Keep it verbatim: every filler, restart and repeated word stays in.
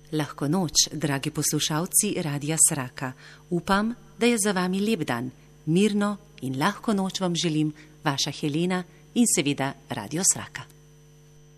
Lahko noč, dragi poslušalci Radia Sraka. Upam, da je za vami lep dan. Mirno in lahko noč vam želim vaša Helena in seveda Radio Sraka.